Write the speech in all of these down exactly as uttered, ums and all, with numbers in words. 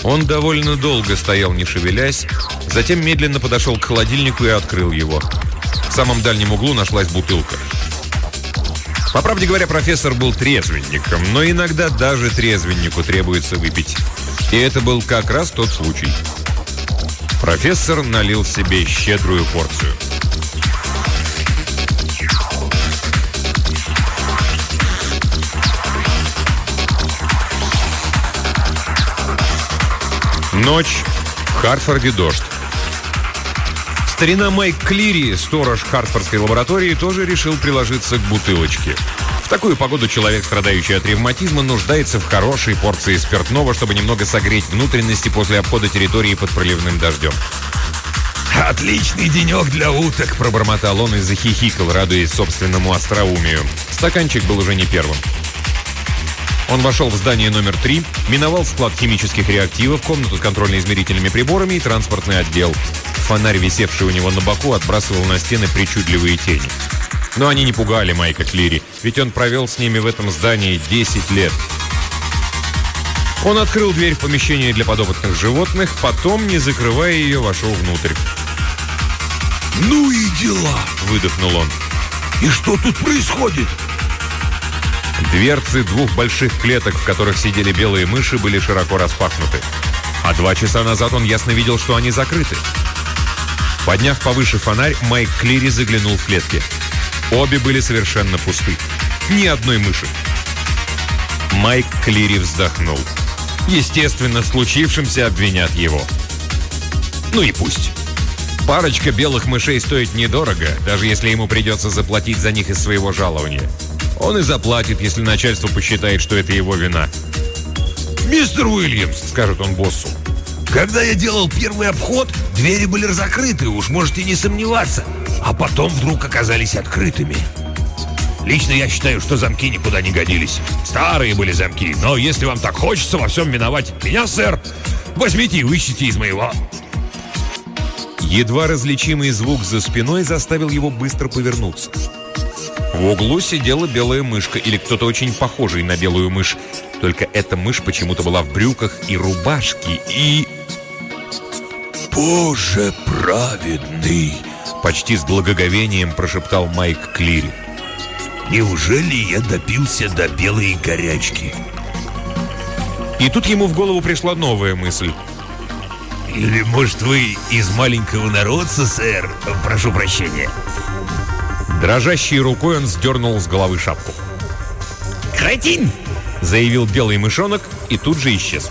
Он довольно долго стоял, не шевелясь, затем медленно подошел к холодильнику и открыл его. В самом дальнем углу нашлась бутылка. По правде говоря, профессор был трезвенником, но иногда даже трезвеннику требуется выпить. И это был как раз тот случай. Профессор налил себе щедрую порцию. Ночь. В Хартфорде дождь. Старина Майк Клири, сторож Хартфордской лаборатории, тоже решил приложиться к бутылочке. В такую погоду человек, страдающий от ревматизма, нуждается в хорошей порции спиртного, чтобы немного согреть внутренности после обхода территории под проливным дождем. «Отличный денек для уток!» – пробормотал он и захихикал, радуясь собственному остроумию. Стаканчик был уже не первым. Он вошел в здание номер три, миновал склад химических реактивов, комнату с контрольно-измерительными приборами и транспортный отдел. Фонарь, висевший у него на боку, отбрасывал на стены причудливые тени. Но они не пугали Майка Клири, ведь он провел с ними в этом здании десять лет. Он открыл дверь в помещение для подопытных животных, потом, не закрывая ее, вошел внутрь. «Ну и дела!» – выдохнул он. «И что тут происходит?» Дверцы двух больших клеток, в которых сидели белые мыши, были широко распахнуты. А два часа назад он ясно видел, что они закрыты. Подняв повыше фонарь, Майк Клири заглянул в клетки. Обе были совершенно пусты. Ни одной мыши. Майк Клири вздохнул. Естественно, в случившемся обвинят его. Ну и пусть. Парочка белых мышей стоит недорого, даже если ему придется заплатить за них из своего жалования. Он и заплатит, если начальство посчитает, что это его вина. «Мистер Уильямс», — скажет он боссу, «когда я делал первый обход, двери были закрыты, уж можете не сомневаться. А потом вдруг оказались открытыми. Лично я считаю, что замки никуда не годились. Старые были замки, но если вам так хочется во всем виновать меня, сэр, возьмите и выщите из моего». Едва различимый звук за спиной заставил его быстро повернуться. В углу сидела белая мышка, или кто-то очень похожий на белую мышь. Только эта мышь почему-то была в брюках и рубашке, и... «Боже праведный!» — почти с благоговением прошептал Майк Клири. «Неужели я допился до белой горячки?» И тут ему в голову пришла новая мысль. «Или, может, вы из маленького народца, сэр? Прошу прощения». Дрожащей рукой он сдернул с головы шапку. «Кретин!» — заявил белый мышонок и тут же исчез.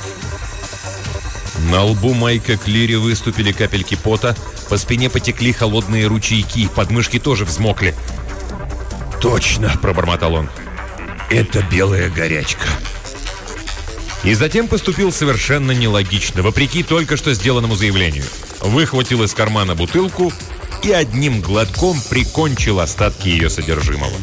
На лбу Майка Клири выступили капельки пота, по спине потекли холодные ручейки, подмышки тоже взмокли. «Точно!» — пробормотал он. «Это белая горячка». И затем поступил совершенно нелогично, вопреки только что сделанному заявлению. Выхватил из кармана бутылку и одним глотком прикончил остатки ее содержимого.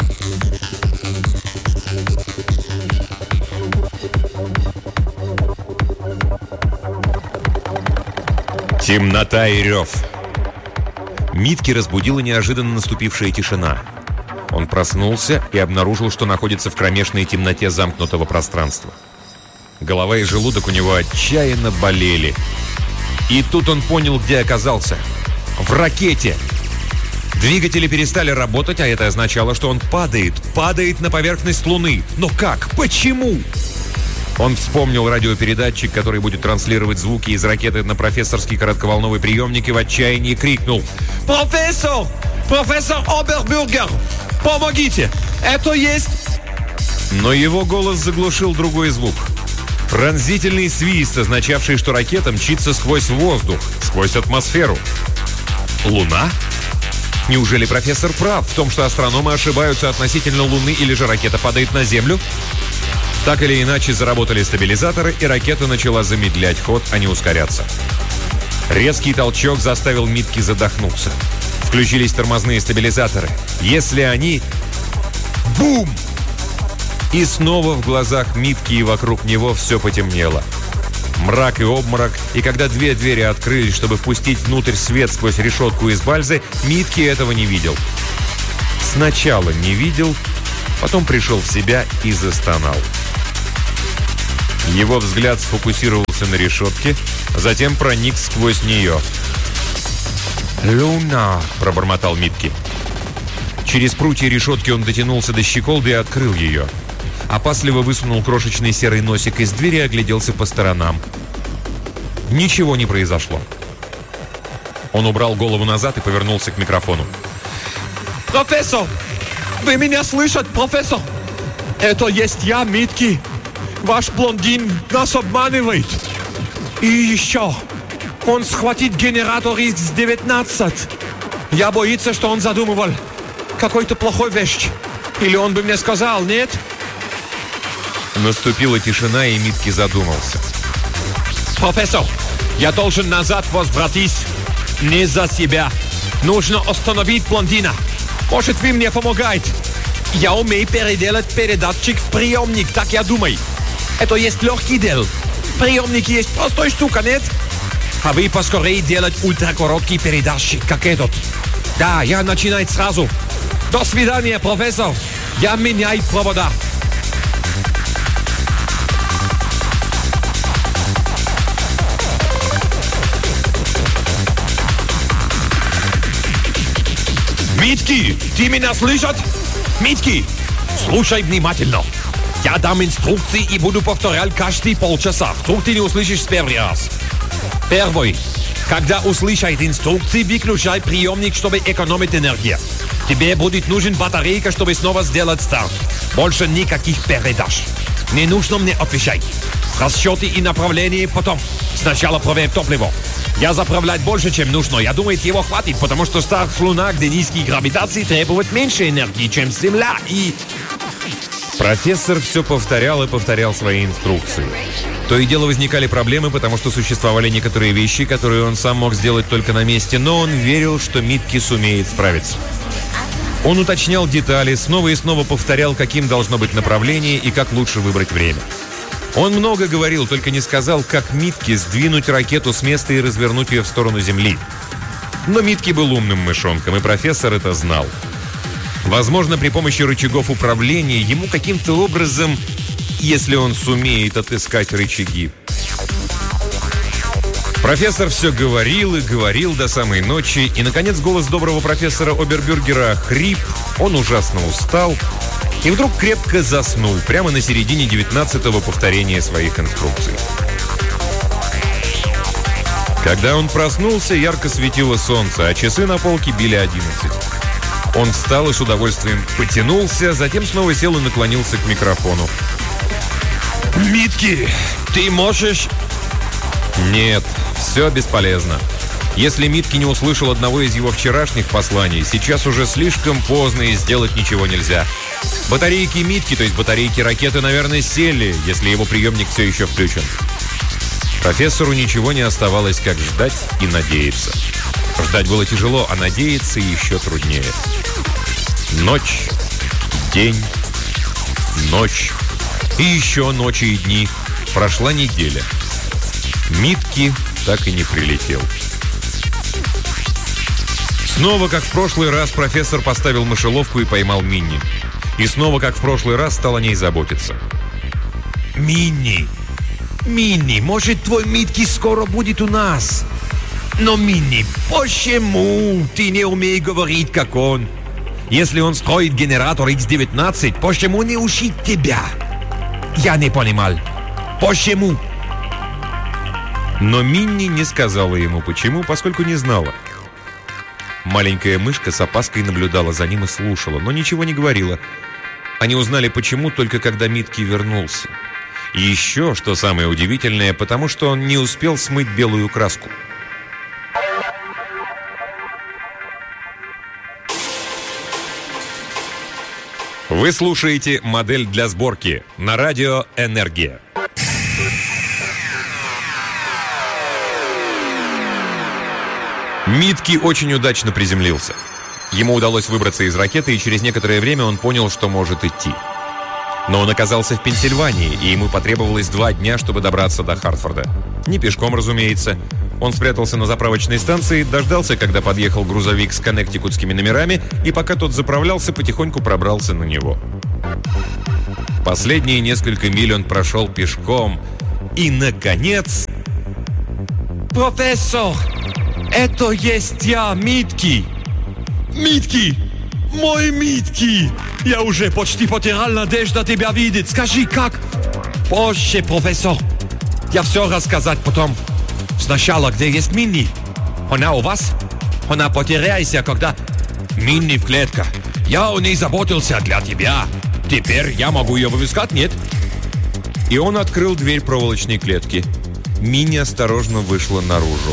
Темнота и рев. Митки разбудила неожиданно наступившая тишина. Он проснулся и обнаружил, что находится в кромешной темноте замкнутого пространства. Голова и желудок у него отчаянно болели. И тут он понял, где оказался. В ракете. Двигатели перестали работать, а это означало, что он падает, падает на поверхность Луны. Но как? Почему? Он вспомнил радиопередатчик, который будет транслировать звуки из ракеты на профессорский коротковолновый приемник, и в отчаянии крикнул: «Профессор! Профессор Обербюргер! Помогите! Это есть...» Но его голос заглушил другой звук. Пронзительный свист, означавший, что ракета мчится сквозь воздух, сквозь атмосферу. Луна? Неужели профессор прав в том, что астрономы ошибаются относительно Луны, или же ракета падает на Землю? Так или иначе, заработали стабилизаторы, и ракета начала замедлять ход, а не ускоряться. Резкий толчок заставил Митки задохнуться. Включились тормозные стабилизаторы. Если они... Бум! И снова в глазах Митки и вокруг него все потемнело. Мрак и обморок, и когда две двери открылись, чтобы впустить внутрь свет сквозь решетку из бальзы, Митки этого не видел. Сначала не видел, потом пришел в себя и застонал. Его взгляд сфокусировался на решетке, затем проник сквозь нее. «Луна!» – пробормотал Митки. Через прутья решетки он дотянулся до щеколды и открыл ее. Опасливо высунул крошечный серый носик из двери и огляделся по сторонам. Ничего не произошло. Он убрал голову назад и повернулся к микрофону. «Профессор! Вы меня слышите, профессор? Это есть я, Митки. Ваш блондин нас обманывает. И еще, он схватит генератор икс девятнадцать. Я боюсь, что он задумывал какой-то плохой вещь. Или он бы мне сказал, нет?» Наступила тишина, и Митки задумался. «Профессор, я должен назад возвратиться. Не за себя. Нужно остановить блондина. Может, вы мне помогаете? Я умею переделать передатчик в приемник, так я думаю. Это есть легкий дел. Приемник есть простая штука, нет? А вы поскорее делать ультракороткий передатчик, как этот. Да, я начинаю сразу. До свидания, профессор. Я меняю провода». «Митки, ты меня слышишь? Митки, слушай внимательно. Я дам инструкции и буду повторять каждые полчаса. Вдруг ты не услышишь с первый раз. Первый. Когда услышать инструкции, выключай приемник, чтобы экономить энергию. Тебе будет нужен батарейка, чтобы снова сделать старт. Больше никаких передач. Не нужно мне отвечать. Расчеты и направления потом. Сначала проверь топливо. Я заправлять больше, чем нужно. Я думаю, его хватит, потому что старт с Луны, где низкие гравитации, требует меньше энергии, чем Земля, и... Профессор все повторял и повторял свои инструкции. То и дело возникали проблемы, потому что существовали некоторые вещи, которые он сам мог сделать только на месте, но он верил, что Митки сумеет справиться. Он уточнял детали, снова и снова повторял, каким должно быть направление и как лучше выбрать время. Он много говорил, только не сказал, как Митки сдвинуть ракету с места и развернуть ее в сторону Земли. Но Митки был умным мышонком, и профессор это знал. Возможно, при помощи рычагов управления ему каким-то образом, если он сумеет отыскать рычаги. Профессор все говорил и говорил до самой ночи, и, наконец, голос доброго профессора Обербюргера хрип, он ужасно устал, и вдруг крепко заснул прямо на середине девятнадцатого повторения своих инструкций. Когда он проснулся, ярко светило солнце, а часы на полке били одиннадцать. Он встал и с удовольствием потянулся, затем снова сел и наклонился к микрофону. «Митки, ты можешь...» Нет, все бесполезно. Если Митки не услышал одного из его вчерашних посланий, сейчас уже слишком поздно и сделать ничего нельзя. Батарейки Митки, то есть батарейки ракеты, наверное, сели, если его приемник все еще включен. Профессору ничего не оставалось, как ждать и надеяться. Ждать было тяжело, а надеяться еще труднее. Ночь, день, ночь и еще ночи и дни. Прошла неделя. Митки так и не прилетел. Снова, как в прошлый раз, профессор поставил мышеловку и поймал Минни. И снова, как в прошлый раз, стал о ней заботиться. «Минни, Минни, может, твой Митки скоро будет у нас? Но, Минни, почему ты не умеешь говорить, как он? Если он строит генератор икс девятнадцать, почему не учить тебя? Я не понимал. Почему?» Но Минни не сказала ему почему, поскольку не знала. Маленькая мышка с опаской наблюдала за ним и слушала, но ничего не говорила. Они узнали почему только когда Митки вернулся. И еще, что самое удивительное, потому что он не успел смыть белую краску. Вы слушаете «Модель для сборки» на радио «Энергия». Митки очень удачно приземлился. Ему удалось выбраться из ракеты, и через некоторое время он понял, что может идти. Но он оказался в Пенсильвании, и ему потребовалось два дня, чтобы добраться до Хартфорда. Не пешком, разумеется. Он спрятался на заправочной станции, дождался, когда подъехал грузовик с коннектикутскими номерами, и пока тот заправлялся, потихоньку пробрался на него. Последние несколько миль он прошел пешком, И, наконец... «Профессор, это есть я, Митки! Митки! Мой Митки! Я уже почти потерял надежду тебя видеть. Скажи, как?» «Позже, профессор. Я все рассказать потом. Сначала, где есть Минни? Она у вас? Она потеряйся, когда...» «Минни в клетке. Я о ней заботился для тебя. Теперь я могу ее выпускать, нет?» И он открыл дверь проволочной клетки. Минни осторожно вышла наружу.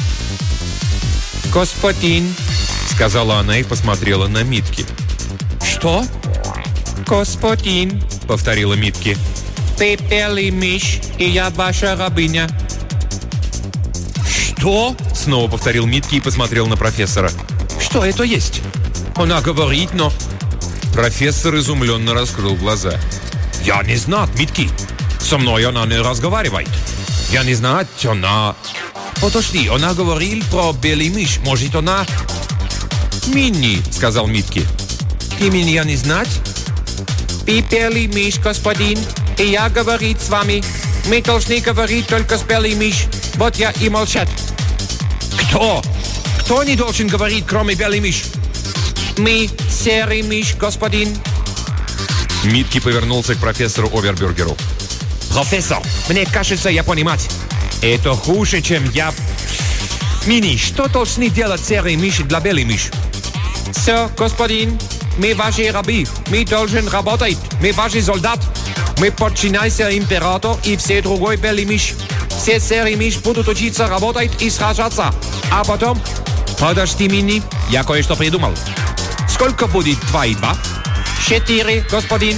«Господин», — сказала она и посмотрела на Митки. «Что?» «Господин», — повторила Митки. «Ты белый мышь, и я ваша рабыня». «Что?» — снова повторил Митки и посмотрел на профессора. «Что это есть? Она говорит, но...» Профессор изумленно раскрыл глаза. «Я не знаю, Митки. Со мной она не разговаривает. Я не знаю, она...» «Подожди, она говорила про белый мышь. Может, она...» «Минни», — сказал Митки. «Ты меня не знать?» «Ты белый мышь, господин, и я говорит с вами. Мы должны говорить только с белым мышь. Вот я и молчат». «Кто? Кто не должен говорить, кроме белый мышь?» «Мы, серый мышь, господин». Митки повернулся к профессору Овербюргеру. «Профессор, мне кажется, я понимать. Это хуже, чем я... Мини, что должны делать серые мыши для белых мышь?» «Все, господин, мы ваши рабы. Мы должны работать. Мы ваши солдат. Мы подчиняемся императору и все другой белый мышь. Все серые мыши будут учиться работать и сражаться. А потом...» «Подожди, Мини, я кое-что придумал. Сколько будет два и два?» «Четыре, господин».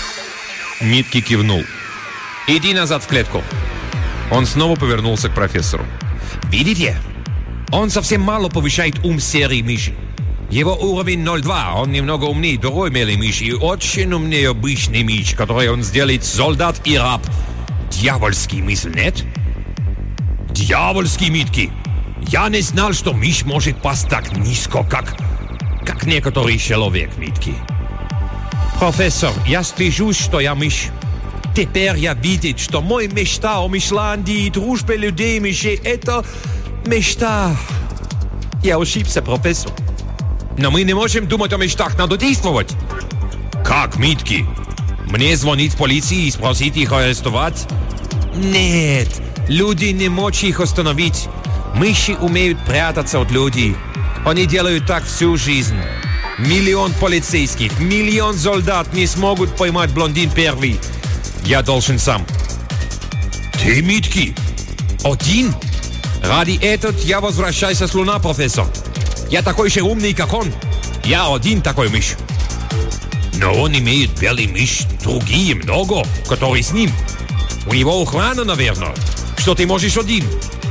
Митки кивнул. «Иди назад в клетку». Он снова повернулся к профессору. «Видите? Он совсем мало повышает ум серой мыши. Его уровень ноль два, он немного умнее другой белой мыши и очень умнее обычный мышь, который он сделает солдат и раб. Дьявольский мысль, нет?» «Дьявольский, Митки! Я не знал, что мышь может пасть так низко, как... как некоторый человек, Митки. Профессор, я стыжусь, что я мышь. Теперь я видит, что мой мечта о Мишландии и дружбе людей мышей — это мечта. Я ошибся, профессор. Но мы не можем думать о мечтах, надо действовать». «Как, Митки? Мне звонить полиции и спросить их арестовать?» «Нет, люди не могут их остановить. Мыши умеют прятаться от людей. Они делают так всю жизнь. Миллион полицейских, миллион солдат не смогут поймать блондин первый. Я должен сам». «Ты, Митки? Один? Ради этого я возвращаюсь с Луна, профессор. Я такой же умный, как он. Я один такой мышь». «Но он имеет белый мышь, другие много, которые с ним. У него охрана, наверное. Что ты можешь один?»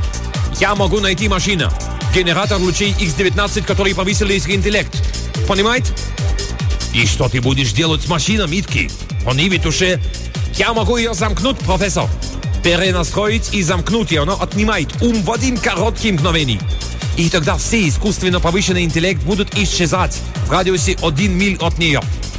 «Я могу найти машину. Генератор лучей икс девятнадцать, который повысил их интеллект. Понимаете?» «И что ты будешь делать с машиной, Митки? Они ведь уже...» «Я могу ее замкнуть, профессор. Перенастроить и замкнуть, и она отнимает ум в один короткий мгновение. И тогда все искусственно повышенный интеллект будут исчезать в радиусе один миль от нее».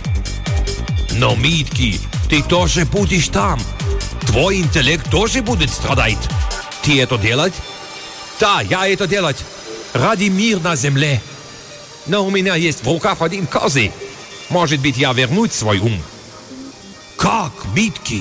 «Но, Митки, ты тоже будешь там. Твой интеллект тоже будет страдать. Ты это делать?» «Да, я это делать. Ради мира на земле. Но у меня есть в руках один козырь. Может быть, я вернуть свой ум». «Как, Митки?»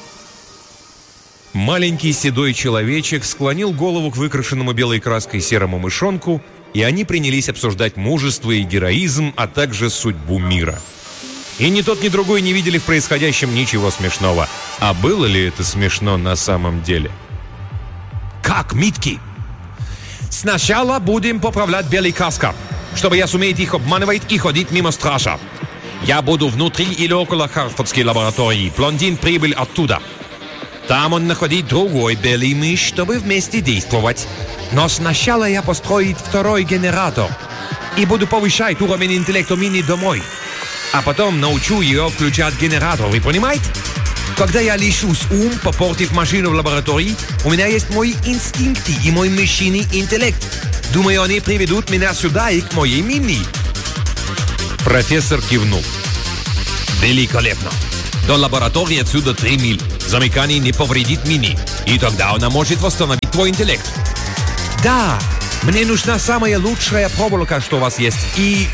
Маленький седой человечек склонил голову к выкрашенному белой краской серому мышонку, и они принялись обсуждать мужество и героизм, а также судьбу мира. И ни тот, ни другой не видели в происходящем ничего смешного. А было ли это смешно на самом деле? «Как, Митки?» «Сначала будем поправлять белый краска, чтобы я суметь их обманывать и ходить мимо стража. Я буду внутри или около Харфордской лаборатории. Блондин прибыл оттуда. Там он находит другой белый мышь, чтобы вместе действовать. Но сначала я построю второй генератор и буду повышать уровень интеллекта Мини домой. А потом научу ее включать генератор, вы понимаете? Когда я лишусь ум, попортив машину в лаборатории, у меня есть мои инстинкты и мой мышиный интеллект. Думаю, они приведут меня сюда и к моей Мини». Профессор кивнул. «Великолепно. До лаборатории отсюда три миль. Замыкание не повредит Мини. И тогда она может восстановить твой интеллект. Да, мне нужна самая лучшая проволока, что у вас есть. И...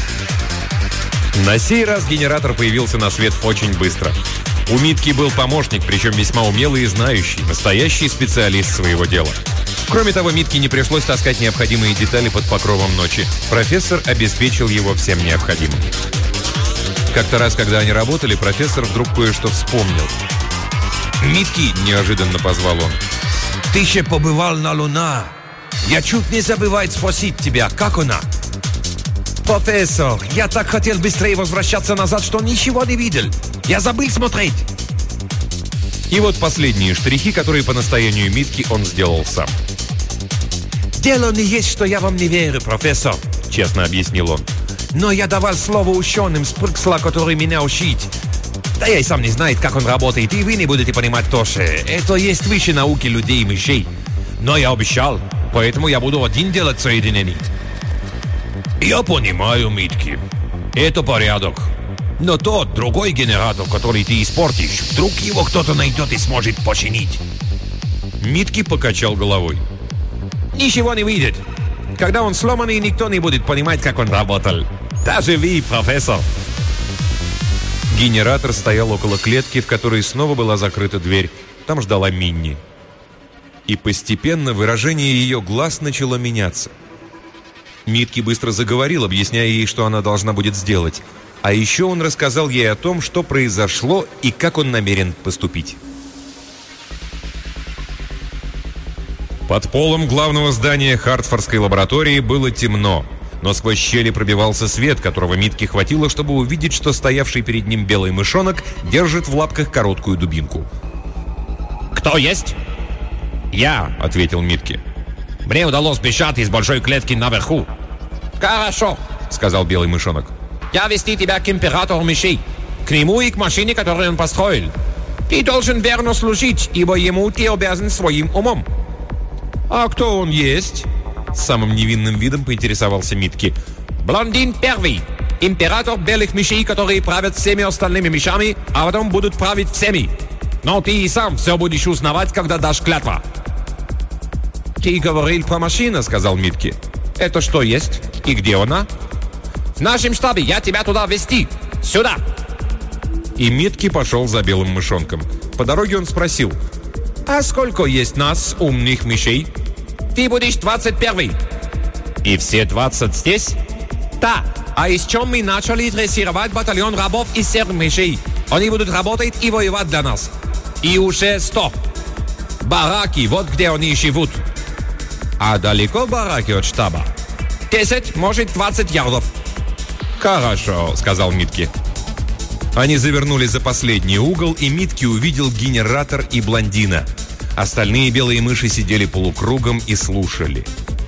На сей раз генератор появился на свет очень быстро. У Митки был помощник, причем весьма умелый и знающий, настоящий специалист своего дела. Кроме того, Митке не пришлось таскать необходимые детали под покровом ночи. Профессор обеспечил его всем необходимым. Как-то раз, когда они работали, профессор вдруг кое-что вспомнил. Митки, неожиданно позвал он. Ты еще побывал на Луна. Я чуть не забываю спросить тебя, как она? Профессор, я так хотел быстрее возвращаться назад, что ничего не видел. Я забыл смотреть. И вот последние штрихи, которые по настоянию Митки он сделал сам. Дело не есть, что я вам не верю, профессор, честно объяснил он. Но я давал слово ученым с Приксла, которые меня учить. Да я и сам не знаю, как он работает, и вы не будете понимать тоже. Это есть выше науки людей и мышей. Но я обещал, поэтому я буду один делать соединение. Я понимаю, Митки. Это порядок. Но тот другой генератор, который ты испортишь, вдруг его кто-то найдет и сможет починить. Митки покачал головой. Ничего не выйдет. Когда он сломанный, никто не будет понимать, как он работал. Даже вы, профессор. Генератор стоял около клетки, в которой снова была закрыта дверь. Там ждала Минни. И постепенно выражение ее глаз начало меняться. Митки быстро заговорил, объясняя ей, что она должна будет сделать. А еще он рассказал ей о том, что произошло и как он намерен поступить. Под полом главного здания Хартфордской лаборатории было темно, но сквозь щели пробивался свет, которого Митке хватило, чтобы увидеть, что стоявший перед ним белый мышонок держит в лапках короткую дубинку. «Кто есть?» «Я», — ответил Митке. «Мне удалось бежать из большой клетки наверху». «Хорошо», — сказал белый мышонок. «Я вести тебя к императору мышей, к нему и к машине, которую он построил. Ты должен верно служить, ибо ему ты обязан своим умом». «А кто он есть?» С самым невинным видом поинтересовался Митки. «Блондин первый, император белых мышей, которые правят всеми остальными мышами, а потом будут править всеми. Но ты и сам все будешь узнавать, когда дашь клятва». «Ты говорил про машину», — сказал Митки. «Это что есть? И где она?» «В нашем штабе, я тебя туда вести. Сюда!» И Митки пошел за белым мышонком. По дороге он спросил: «А сколько есть нас, умных мышей?» «Ты будешь двадцать первый». «И все двадцать здесь?» «Да. А из чем мы начали дрессировать батальон рабов из серых мышей? Они будут работать и воевать для нас. И уже сто. Бараки, вот где они живут». «А далеко бараки от штаба?» «Десять, может, двадцать ярдов». «Хорошо», — сказал Митки. Они завернули за последний угол, и Митки увидел генератор и блондина. Остальные белые мыши сидели полукругом и слушали.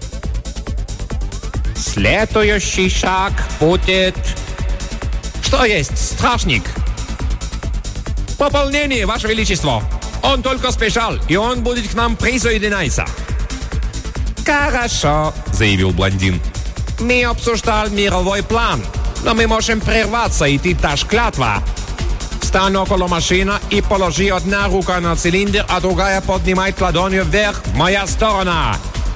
«Следующий шаг будет...» «Что есть, стражник?» «Пополнение, Ваше Величество. Он только спешал, и он будет к нам присоединяться». «Хорошо», — заявил блондин. «Мы обсуждали мировой план, но мы можем прерваться, и ты дашь клятва. Встань около машины и положи одна рука на цилиндр, а другая поднимает ладонью вверх в моя сторона».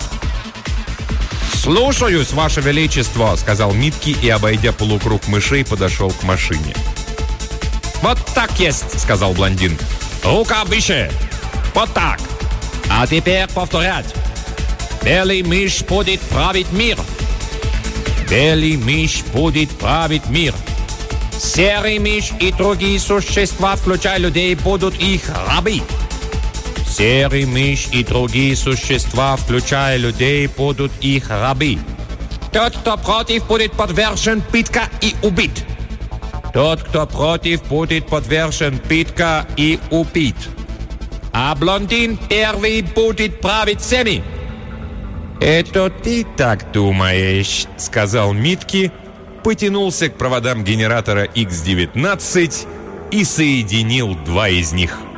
«Слушаюсь, Ваше Величество», — сказал Митки и, обойдя полукруг мышей, подошел к машине. «Вот так есть», — сказал блондин. «Рука выше. Вот так. А теперь повторять. Белый мышь будет править мир. Белый мышь будет править мир. Серый мышь и другие существа, включая людей, будут их рабы. Серый мышь и другие существа, включая людей, будут их рабы. Тот, кто против, будет подвержен пытка и убит. Тот, кто против, будет подвержен пытка и убит. А блондин первый будет править всеми». «Это ты так думаешь», — сказал Митки, потянулся к проводам генератора икс девятнадцать и соединил два из них.